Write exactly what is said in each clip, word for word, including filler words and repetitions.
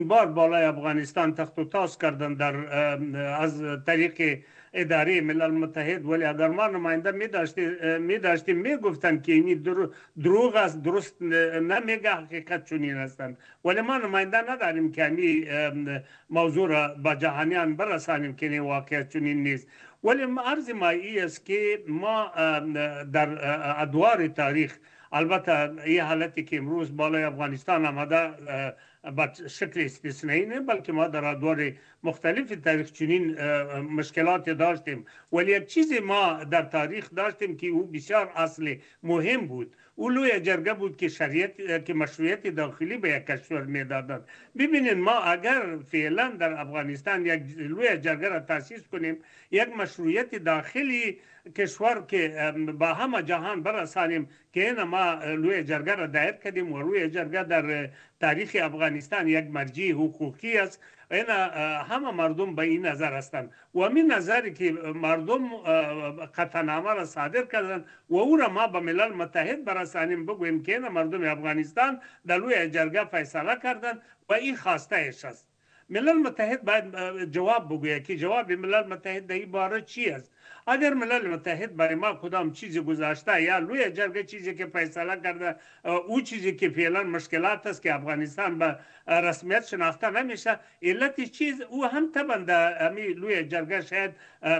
بار بالای افغانستان تخت و تاز کردن در از طریق اداره ملل متحد، ولی اگر ما نماینده می داشتیم می داشتیم می گفتن که این دروغ است، درست نمیگه، حقیقت چنین هستند، ولی ما نماینده نداریم که این موضوع را به جهانیان برسانیم که این واقعیت چنین نیست. ولی عرض ما ای است که ما در ادوار تاریخ، البته این حالتی که امروز بالای افغانستان آمده به شکل استثنایی نه، بلکه ما در ادوار مختلف تاریخ چنین مشکلات داشتیم، ولی یک چیزی ما در تاریخ داشتیم که او بسیار اصل مهم بود. او لوی جرگه بود که شریعت که مشروعیت داخلی به یک کشور میدادند. ببینید ما اگر فعلا در افغانستان یک لوی جرگه را تاسیس کنیم، یک مشروعیت داخلی کشور که با همه جهان برسانیم که این ما لوی جرگه را دایر کردیم و لوی جرگه در تاریخ افغانستان یک مرجع حقوقی است، این همه مردم به این نظر هستند و همین نظری که مردم قطعنامه را صادر کردند و او را ما به ملل متحد برسانیم، بگوییم که این مردم افغانستان در لوی جرگه فیصله کردند و این خواسته اش است. ملل متحد باید جواب بگوید که جواب ملل متحد در این باره چی است. اگر ملل متحد برای ما کدام چیزی گذاشته یا لوی جرگه چیزی که فیصله کرده او چیزی که فعلا مشکلات است که افغانستان به رسمیت شناخته نمیشه، علت چیز او هم طبعا در لوی جرگه شاید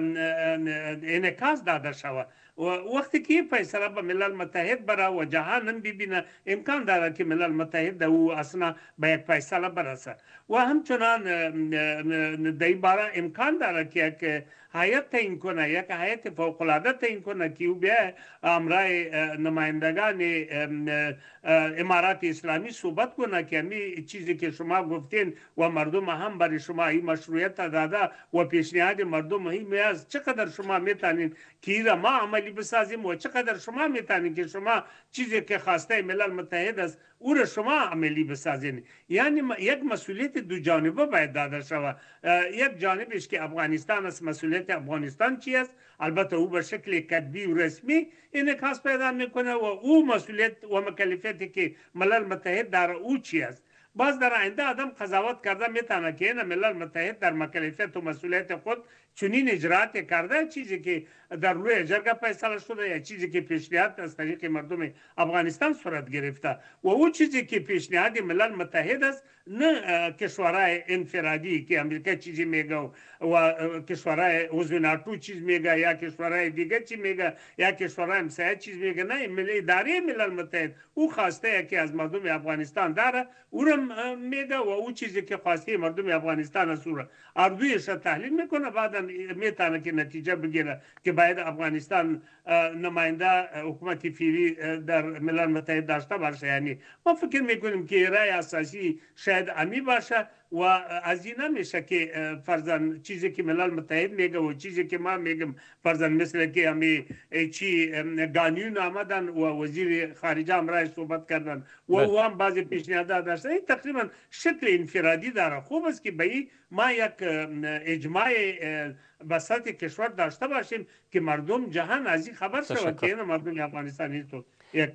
انعکاس داده شود. و وقتی که فیصله به ملل متحد بره و جهان هم ببینه، امکان داره که ملل متحد او اصلا به یک فیصله برسه و همچنان در این باره امکان داره که یک هیئت تعیین کنه، یک هیئت فوق العاده تعیین کنه که او بیا امرای نمایندگان امارات اسلامی صحبت کنه که می چیزی که شما گفتین و مردم هم برای شما این مشروعیت داده و پیشنهاد مردم مهم است، چقدر شما میتونین که را ما عملی بسازیم و چقدر شما میتونین که شما چیزی که خواسته ملل متحد است او را شما عملی بسازین. یعنی یک مسئولیت دو جانبه باید داده شود. یک جانبش که افغانستان است، مسئولیت افغانستان چی است، البته او به شکل کتبی و رسمی انعکاس پیدا میکنه و او مسئولیت و مکلفیتی که ملل متحد در او چی است. باز در آینده آدم قضاوت کرده میتونه که این ملل متحد در مکلفیت و مسئولیت خود چنین اجرات کرده، چیزی که در روی جرگه فیصله شده یا چیزی که پیشنهاد از طریق مردم افغانستان صورت گرفته و او چیزی که پیشنهاد ملل متحد است، نه کشورهای انفرادی که امریکا چیزی میگه و کشورهای عضو ناتو چیز میگه یا کشورهای دیگه چی میگه یا کشورهای همسایه چیز میگه، نه اداره ملل متحد او خواسته که از مردم افغانستان داره او را میگه و او چیزی که خواسته مردم افغانستان است او را اردویش تحلیل میکنه، بعدا میتونه که نتیجه بگیره که باید افغانستان نماینده حکومت فعلی در ملل متحد داشته باشه. یعنی ما فکر میکنیم که رای اساسی شاید امی باشه و از این نمیشه که فرضاً چیزی که ملل متحد میگه و چیزی که ما میگم فرضاً مثل که همی چی گانیون آمدن و وزیر خارجه هم رای صحبت کردن و او هم بعضی پیشنهادات داشتن، این تقریبا شکل انفرادی داره. خوب است که به این ما یک اجماع بساط کشور داشته باشیم که مردم جهان از این خبر شود که این مردم افغانستانی تو یک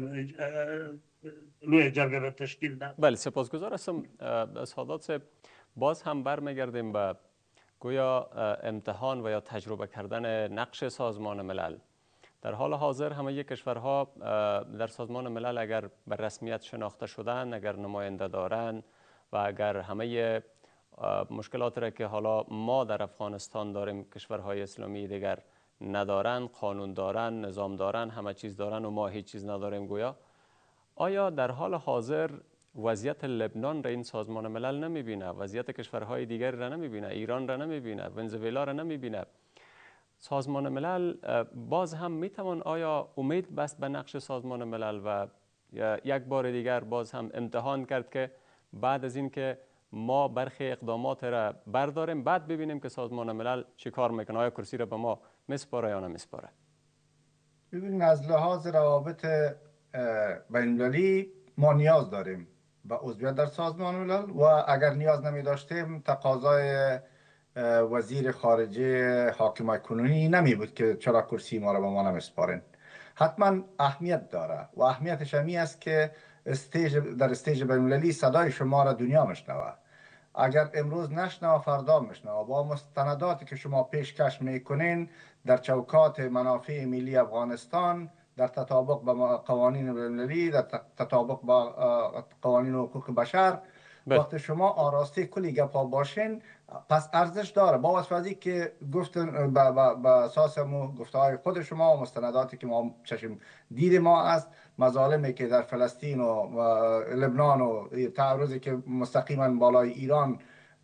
لوی جرگه را تشکیل داد. بله سپاسگزار هستم سادات صاحب. باز هم برمیگردیم به گویا امتحان و یا تجربه کردن نقش سازمان ملل. در حال حاضر همه کشورها در سازمان ملل اگر به رسمیت شناخته شدن، اگر نماینده دارن و اگر همه مشکلات را که حالا ما در افغانستان داریم کشورهای اسلامی دیگر ندارن، قانون دارن، نظام دارن، همه چیز دارن و ما هیچ چیز نداریم گویا، آیا در حال حاضر وضعیت لبنان را این سازمان ملل نمیبینه؟ وضعیت کشورهای دیگر را نمیبینه؟ ایران را نمیبینه؟ ونزوئلا را نمیبینه؟ سازمان ملل باز هم میتوان آیا امید بست به نقش سازمان ملل و یک بار دیگر باز هم امتحان کرد که بعد از این که ما برخی اقدامات را برداریم بعد ببینیم که سازمان ملل چی کار میکنه؟ آیا کرسی را به ما مسپاره یا نمیسپاره؟ ببینید از لحاظ روابط بین‌المللی ما نیاز داریم به عضویت در سازمان ملل و اگر نیاز نمی داشتیم تقاضای وزیر خارجه حاکم کنونی نمی بود که چرا کرسی ما را به ما نمیسپارین. حتما اهمیت داره و اهمیتش همی است که استیج در استیج بین‌المللی صدای شما را دنیا مشنوه. اگر امروز نشنوه فردا میشنوه. با مستنداتی که شما پیشکش میکنین در چوکات منافع ملی افغانستان، در تطابق با قوانین بین‌المللی، در تطابق با قوانین حقوق بشر، بله. وقتی شما آراسته کلی گپا باشین پس ارزش داره. با واسه که گفتن به اساس گفته های خود شما و مستنداتی که ما چشم دید ما است، مظالمی که در فلسطین و لبنان و تعرضی که مستقیما بالای ایران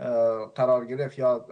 قرار گرفت یا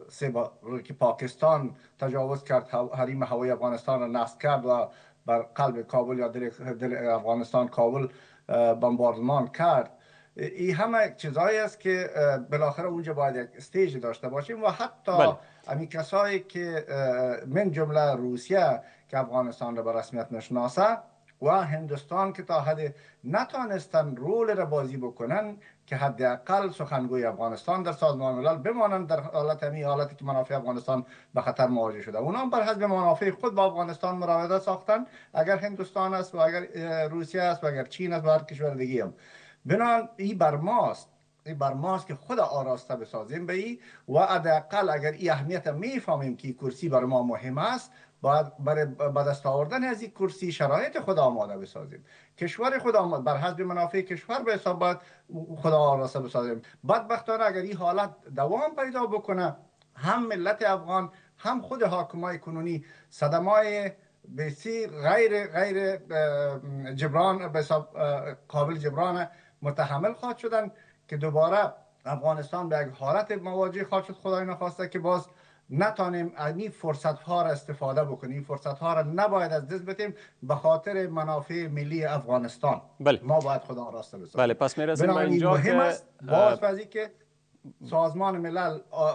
سه که پاکستان تجاوز کرد، حریم هوایی افغانستان را نصب کرد و بر قلب کابل یا دل, دل افغانستان کابل بمباردمان کرد، این همه چیزهایی است که بالاخره اونجا باید یک استیج داشته باشیم. و حتی بله. امی کسایی که من جمله روسیه که افغانستان را به رسمیت نشناسه و هندوستان که تا حد نتانستن رول را بازی بکنن که حداقل سخنگوی افغانستان در سازمان ملل بمانند در حالت همی حالتی که منافع افغانستان به خطر مواجه شده. اونا هم بر حسب منافع خود با افغانستان مراوده ساختن، اگر هندوستان است و اگر روسیه است و اگر چین است و هر کشور دیگه هم. بنابراین این بر ماست این بر ماست که خود آراسته بسازیم به این و حداقل اگر این اهمیت میفهمیم که کرسی بر ما مهم است، باید برای به دست آوردن از این کرسی شرایط خود آماده بسازیم. کشور خود آماده بر حسب منافع کشور به حساب باید خود آراسته بسازیم. بدبختانه اگر این حالت دوام پیدا بکنه، هم ملت افغان هم خود حاکمای کنونی صدمای بسیار غیر غیر جبران به حساب قابل جبران متحمل خواهد شدن که دوباره افغانستان به یک حالت مواجه خواهد شد، خدای نخواسته که باز نتانیم این فرصت ها را استفاده بکنیم. این فرصت ها را نباید از دست بدیم به خاطر منافع ملی افغانستان. بله. ما باید خدا راسته بسازیم. بله، پس میرسیم به اینجا مهم که است باز وزی که سازمان ملل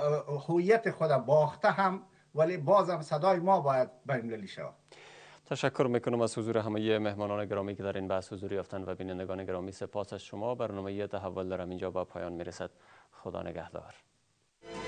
هویت خود باخته هم، ولی بازم صدای ما باید بین‌المللی شود. تشکر میکنم از حضور همه مهمانان گرامی که در این بحث حضور یافتند و بینندگان گرامی سپاس از شما. برنامه تحول در اینجا با پایان میرسد. خدا نگهدار.